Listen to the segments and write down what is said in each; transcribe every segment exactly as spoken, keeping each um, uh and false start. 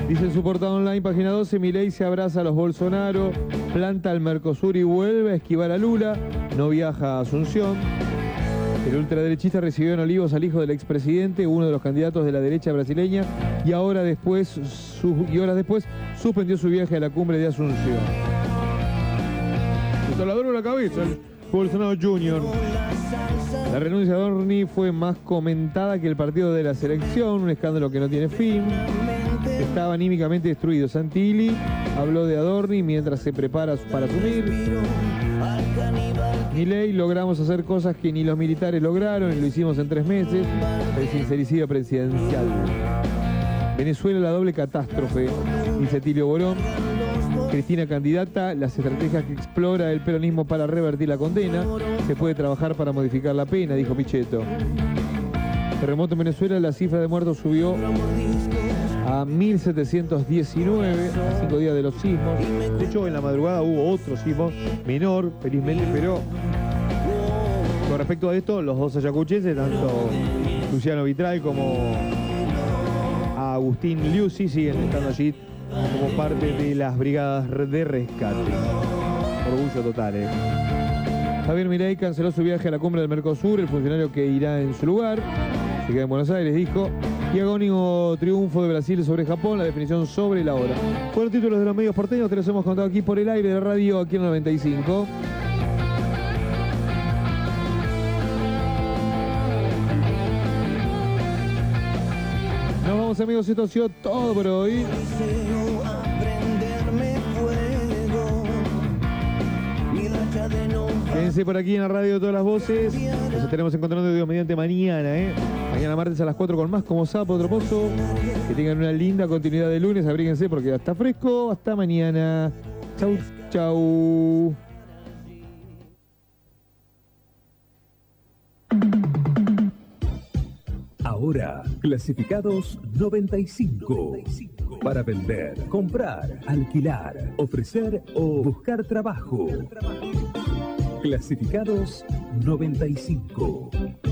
Dice en su portada online, página doce, Milei se abraza a los Bolsonaro, planta al Mercosur y vuelve a esquivar a Lula, no viaja a Asunción. El ultraderechista recibió en Olivos al hijo del expresidente, uno de los candidatos de la derecha brasileña, y ahora después, su, y horas después suspendió su viaje a la cumbre de Asunción. Se taladró la cabeza el Bolsonaro junior La renuncia de Adorni fue más comentada que el partido de la selección, un escándalo que no tiene fin. Estaba anímicamente destruido. Santilli habló de Adorni mientras se prepara para asumir. Milei, logramos hacer cosas que ni los militares lograron y lo hicimos en tres meses. El sincericidio presidencial. Venezuela, la doble catástrofe, dice Tilio Borón. Cristina candidata, las estrategias que explora el peronismo para revertir la condena. Se puede trabajar para modificar la pena, dijo Pichetto. Terremoto en Venezuela, la cifra de muertos subió a mil setecientos diecinueve, a cinco días de los sismos. De hecho, en la madrugada hubo otro sismo menor, felizmente, pero con respecto a esto, los dos ayacuchenses, tanto Luciano Vitral como Agustín Liuzzi, siguen estando allí como parte de las brigadas de rescate. Orgullo total, ¿eh? Javier Milei canceló su viaje a la cumbre del Mercosur, el funcionario que irá en su lugar, se queda en Buenos Aires, dijo. Y agónico triunfo de Brasil sobre Japón, la definición sobre la hora. Fueron títulos de los medios porteños, te los hemos contado aquí por el aire de radio, aquí en el noventa y cinco. Nos vamos, amigos, esto ha sido todo por hoy. Quédense por aquí en la radio de todas las voces. Nos estaremos encontrando, Dios mediante, mañana, ¿eh? Mañana martes a las cuatro con más, como sapo, otro pozo. Que tengan una linda continuidad de lunes. Abríguense porque ya está fresco. Hasta mañana. Chau, chau. Ahora, clasificados noventa y cinco. Para vender, comprar, alquilar, ofrecer o buscar trabajo. Clasificados noventa y cinco.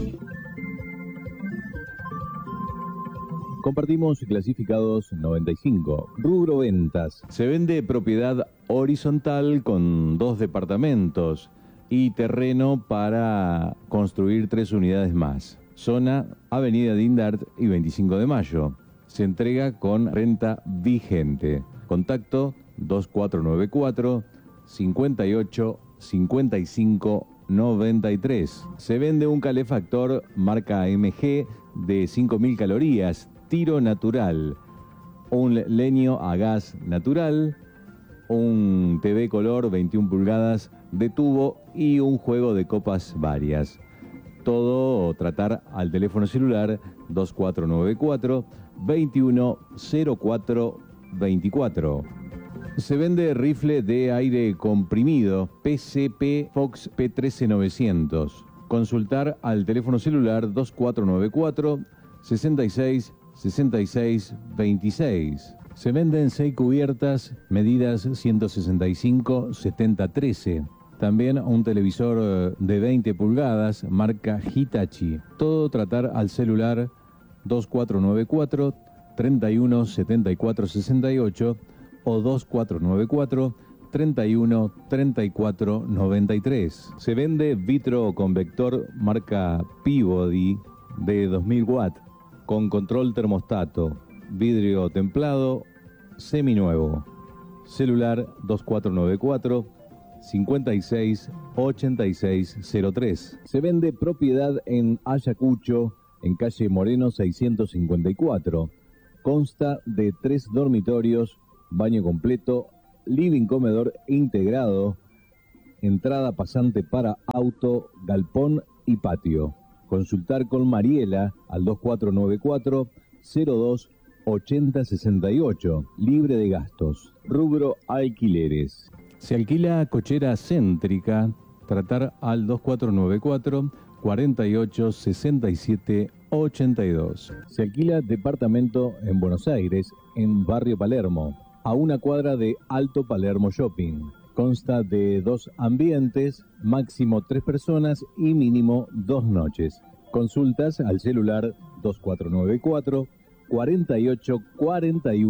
Compartimos Clasificados noventa y cinco. Rubro ventas. Se vende propiedad horizontal con dos departamentos y terreno para construir tres unidades más. Zona Avenida Dindart y veinticinco de mayo. Se entrega con renta vigente. Contacto dos cuatro nueve cuatro, cinco ocho, cinco cinco, nueve tres. Se vende un calefactor marca M G de cinco mil calorías, tiro natural, un leño a gas natural, un T V color veintiuna pulgadas de tubo y un juego de copas varias. Todo tratar al teléfono celular dos cuatro nueve cuatro, veintiuno cero cuatro veinticuatro. Se vende rifle de aire comprimido P C P Fox P trece novecientos. Consultar al teléfono celular dos cuatro nueve cuatro, sesenta y seis, sesenta y seis, veintiséis. Se venden seis cubiertas, medidas ciento sesenta y cinco, setenta, trece. También un televisor de veinte pulgadas, marca Hitachi. Todo tratar al celular dos cuatro nueve cuatro, treinta y uno, setenta y cuatro, sesenta y ocho o dos cuatro nueve cuatro, treinta y uno, treinta y cuatro, noventa y tres. Se vende vitro convector marca Peabody de dos mil watts con control termostato, vidrio templado, seminuevo. Celular dos cuatro nueve cuatro, cincuenta y seis, ochenta y seis, cero tres. Se vende propiedad en Ayacucho, en calle Moreno seiscientos cincuenta y cuatro. Consta de tres dormitorios, baño completo, living comedor integrado, entrada pasante para auto, galpón y patio. Consultar con Mariela al dos cuatro nueve cuatro, cero dos, ochenta sesenta y ocho, libre de gastos. Rubro alquileres. Se alquila cochera céntrica, tratar al dos cuatro nueve cuatro, cuarenta y ocho, sesenta y siete, ochenta y dos. Se alquila departamento en Buenos Aires, en Barrio Palermo, a una cuadra de Alto Palermo Shopping. Consta de dos ambientes, máximo tres personas y mínimo dos noches. Consultas al celular dos cuatro nueve cuatro, cuarenta y ocho, cuarenta y uno,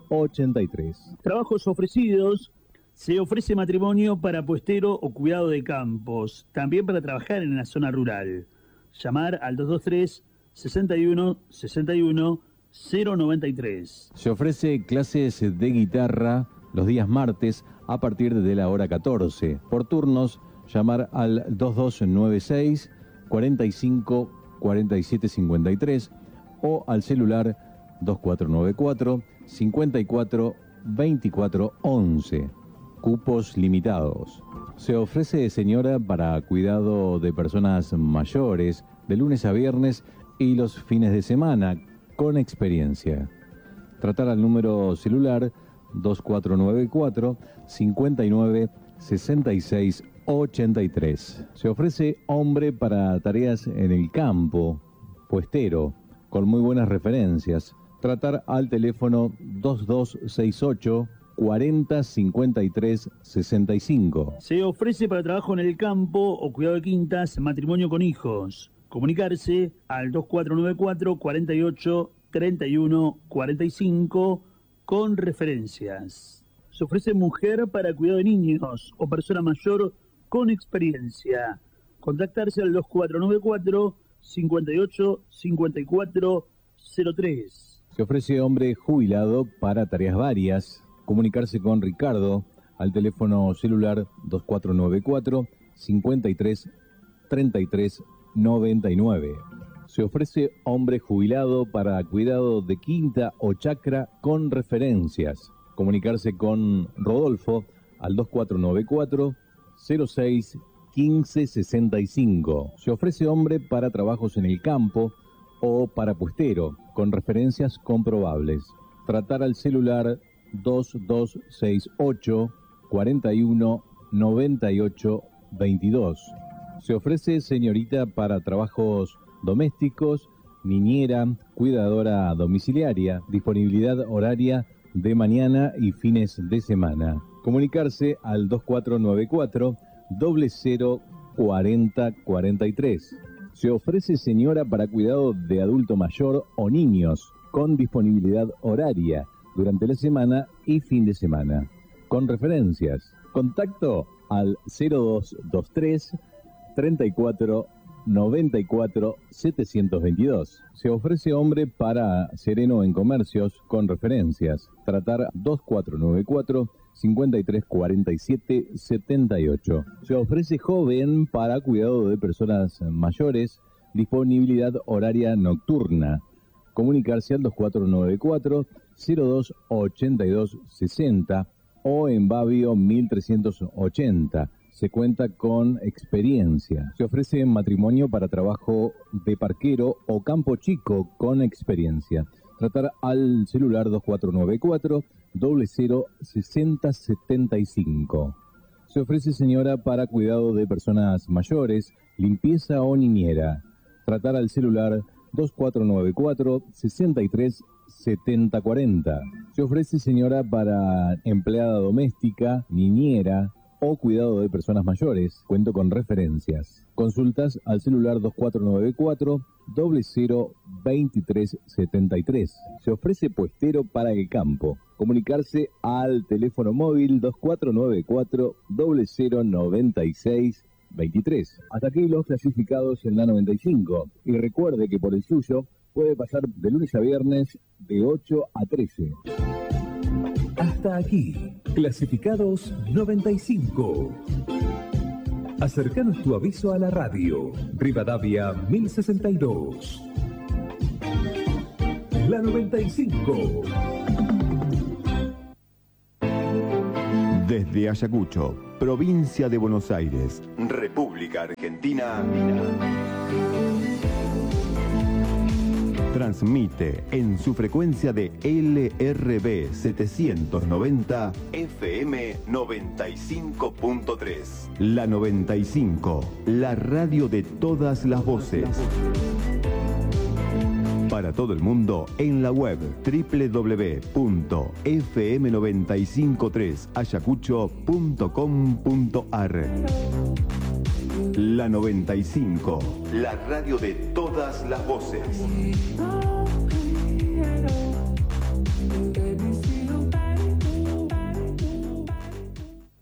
ochenta y tres. Trabajos ofrecidos. Se ofrece matrimonio para puestero o cuidado de campos, también para trabajar en la zona rural. Llamar al dos dos tres, sesenta y uno, sesenta y uno, cero noventa y tres. Se ofrece clases de guitarra los días martes a partir de la hora catorce. Por turnos, llamar al dos dos nueve seis, cuarenta y cinco, cuarenta y siete cincuenta y tres o al celular dos cuatro nueve cuatro, cincuenta y cuatro, veinticuatro once. Cupos limitados. Se ofrece señora para cuidado de personas mayores de lunes a viernes y los fines de semana con experiencia. Tratar al número celular dos cuatro nueve cuatro, cincuenta y nueve, sesenta y seis ochenta y tres. Se ofrece hombre para tareas en el campo, puestero, con muy buenas referencias. Tratar al teléfono dos dos seis ocho, cuarenta, cincuenta y tres, sesenta y cinco. Se ofrece para trabajo en el campo o cuidado de quintas, matrimonio con hijos. Comunicarse al dos cuatro nueve cuatro, cuarenta y ocho, treinta y uno, cuarenta y cinco con referencias. Se ofrece mujer para cuidado de niños o persona mayor con experiencia. Contactarse al dos cuatro nueve cuatro, cincuenta y ocho, cincuenta y cuatro, cero tres. Se ofrece hombre jubilado para tareas varias. Comunicarse con Ricardo al teléfono celular dos cuatro nueve cuatro, cincuenta y tres, treinta y tres, noventa y nueve. Se ofrece hombre jubilado para cuidado de quinta o chacra con referencias. Comunicarse con Rodolfo al dos cuatro nueve cuatro, cero seis, quince, sesenta y cinco. Se ofrece hombre para trabajos en el campo o para puestero con referencias comprobables. Tratar al celular dos dos seis ocho, cuarenta y uno, noventa y ocho, veintidós. Se ofrece señorita para trabajos domésticos, niñera, cuidadora domiciliaria, disponibilidad horaria de mañana y fines de semana. Comunicarse al dos cuatro nueve cuatro, cero cero, cuarenta, cuarenta y tres. Se ofrece señora para cuidado de adulto mayor o niños, con disponibilidad horaria durante la semana y fin de semana. Con referencias. Contacto al cero dos dos tres, treinta y cuatro, noventa y cuatro, setecientos veintidós. Se ofrece hombre para sereno en comercios con referencias. Tratar dos cuatro nueve cuatro, cincuenta y tres, cuarenta y siete, setenta y ocho. Se ofrece joven para cuidado de personas mayores, disponibilidad horaria nocturna. Comunicarse al dos cuatro nueve cuatro, cero dos, ochenta y dos, sesenta o en Babio mil trescientos ochenta. Se cuenta con experiencia. Se ofrece matrimonio para trabajo de parquero o campo chico con experiencia. Tratar al celular dos cuatro nueve cuatro, cero cero, sesenta, setenta y cinco. Se ofrece señora para cuidado de personas mayores, limpieza o niñera. Tratar al celular dos cuatro nueve cuatro, sesenta y tres, setenta, cuarenta. Se ofrece señora para empleada doméstica, niñera o cuidado de personas mayores. Cuento con referencias. Consultas al celular dos cuatro nueve cuatro, cero cero, veintitrés, setenta y tres. Se ofrece puestero para el campo. Comunicarse al teléfono móvil dos cuatro nueve cuatro, cero cero, noventa y seis, veintitrés. Hasta aquí los clasificados en la noventa y cinco. Y recuerde que por el suyo puede pasar de lunes a viernes de ocho a trece. Hasta aquí, clasificados noventa y cinco. Acercanos tu aviso a la radio. Rivadavia mil sesenta y dos. La noventa y cinco. Desde Ayacucho, provincia de Buenos Aires, República Argentina. Transmite en su frecuencia de L R B setecientos noventa, F M noventa y cinco punto tres. La noventa y cinco, la radio de todas las voces. Para todo el mundo en la web doble u doble u doble u punto f m noventa y cinco tres ayacucho punto com punto a r. La noventa y cinco, la radio de todas las voces.